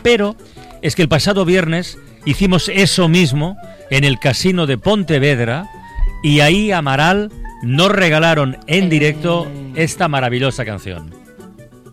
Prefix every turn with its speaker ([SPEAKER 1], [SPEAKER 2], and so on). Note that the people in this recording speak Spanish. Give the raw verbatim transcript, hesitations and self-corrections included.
[SPEAKER 1] pero es que el pasado viernes hicimos eso mismo en el Casino de Pontevedra y ahí Amaral nos regalaron en directo esta maravillosa canción.